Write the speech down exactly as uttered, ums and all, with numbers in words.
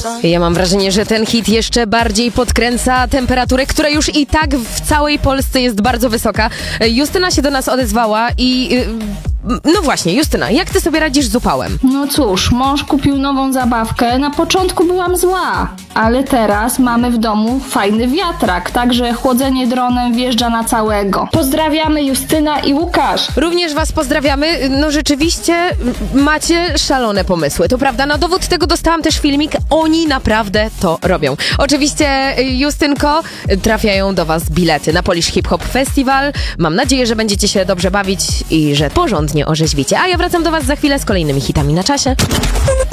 Ja mam wrażenie, że ten hit jeszcze bardziej podkręca temperaturę, która już i tak w całej Polsce jest bardzo wysoka. Justyna się do nas odezwała i... No właśnie, Justyna, jak ty sobie radzisz z upałem? No cóż, mąż kupił nową zabawkę. Na początku byłam zła, ale teraz mamy w domu fajny wiatrak, także chłodzenie dronem wjeżdża na całego. Pozdrawiamy Justyna i Łukasz. Również was pozdrawiamy. No rzeczywiście macie szalone pomysły. To prawda, na dowód tego dostałam też filmik. Oni naprawdę to robią. Oczywiście, Justynko, trafiają do was bilety na Polish Hip Hop Festival. Mam nadzieję, że będziecie się dobrze bawić i że porządnie orzeźwicie. A ja wracam do was za chwilę z kolejnymi hitami na czasie.